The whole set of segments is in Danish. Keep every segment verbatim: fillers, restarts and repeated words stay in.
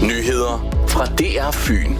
Nyheder fra D R Fyn.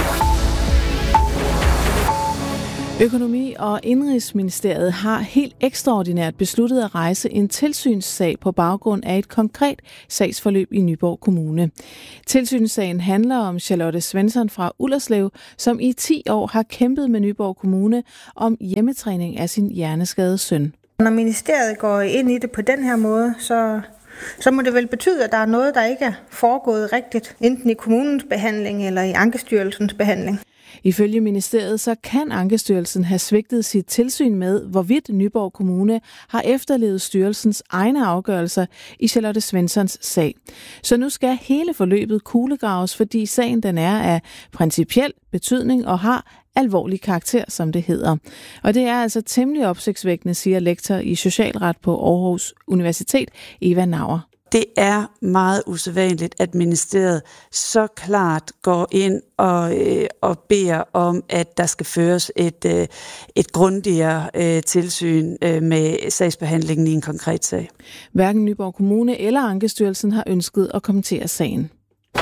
Økonomi- og Indenrigsministeriet har helt ekstraordinært besluttet at rejse en tilsynssag på baggrund af et konkret sagsforløb i Nyborg Kommune. Tilsynssagen handler om Charlotte Svensson fra Ullerslev, som i ti år har kæmpet med Nyborg Kommune om hjemmetræning af sin hjerneskadede søn. Når ministeriet går ind i det på den her måde, så, så må det vel betyde, at der er noget, der ikke er foregået rigtigt, enten i kommunens behandling eller i Ankestyrelsens behandling. Ifølge ministeriet så kan Ankestyrelsen have svigtet sit tilsyn med, hvorvidt Nyborg Kommune har efterlevet styrelsens egne afgørelser i Charlotte Svenssons sag. Så nu skal hele forløbet kuglegraves, fordi sagen den er af principiel betydning og har alvorlig karakter, som det hedder. Og det er altså temmelig opsigtsvækkende, siger lektor i socialret på Aarhus Universitet, Eva Nauer. Det er meget usædvanligt, at ministeriet så klart går ind og, øh, og beder om, at der skal føres et, øh, et grundigere øh, tilsyn øh, med sagsbehandlingen i en konkret sag. Hverken Nyborg Kommune eller Ankestyrelsen har ønsket at kommentere sagen.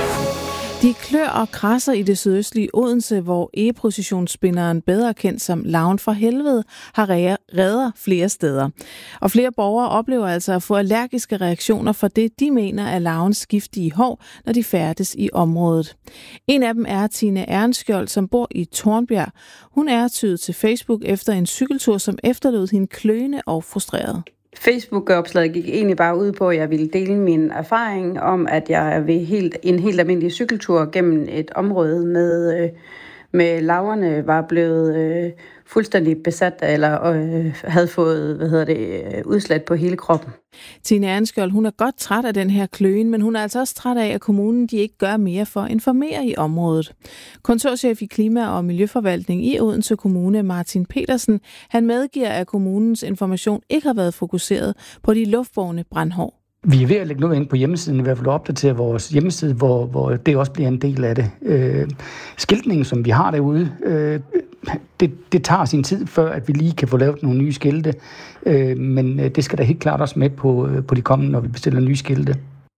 De klør og krasser i det sydøstlige Odense, hvor e-processionsspinderen, bedre kendt som Larven fra Helvede, har redder flere steder. Og flere borgere oplever altså at få allergiske reaktioner for det, de mener er larvens giftige hår, når de færdes i området. En af dem er Tine Ernskjold, som bor i Tornbjerg. Hun er tydet til Facebook efter en cykeltur, som efterlod hende kløende og frustreret. Facebook-opslaget gik egentlig bare ud på, at jeg ville dele min erfaring om, at jeg er ved helt, en helt almindelig cykeltur gennem et område med, øh, med larverne var blevet øh, fuldstændig besat eller øh, havde fået hvad hedder det, øh, udslæt på hele kroppen. Tine Ernskjold, hun er godt træt af den her kløen, men hun er altså også træt af, at kommunen de ikke gør mere for at informere i området. Kontorchef i Klima- og Miljøforvaltning i Odense Kommune, Martin Petersen, han medgiver, at kommunens information ikke har været fokuseret på de luftbårne brandhår. Vi er ved at lægge noget ind på hjemmesiden, i hvert fald opdatere vores hjemmeside, hvor, hvor det også bliver en del af det. Øh, skiltningen, som vi har derude, øh, det, det tager sin tid, før at vi lige kan få lavet nogle nye skilte. Øh, men det skal da helt klart også med på, på de kommende, når vi bestiller nye skilte.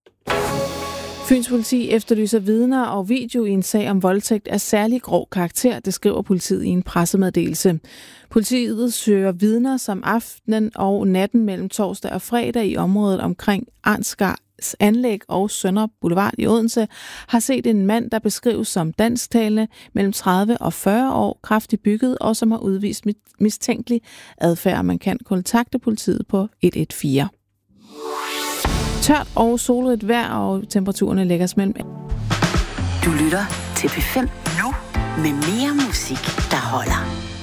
Fyns politi efterlyser vidner og video i en sag om voldtægt af særlig grov karakter, det skriver politiet i en pressemeddelelse. Politiet søger vidner, som aftenen og natten mellem torsdag og fredag i området omkring Ansgars anlæg og Sønder Boulevard i Odense har set en mand, der beskrives som dansktalende, mellem tredive og fyrre år, kraftigt bygget og som har udvist mistænkelig adfærd. Man kan kontakte politiet på et et fire. Tørt og solrigt vejr, og temperaturerne lægger sig mellem. Du lytter til P fem nu med mere musik, der holder.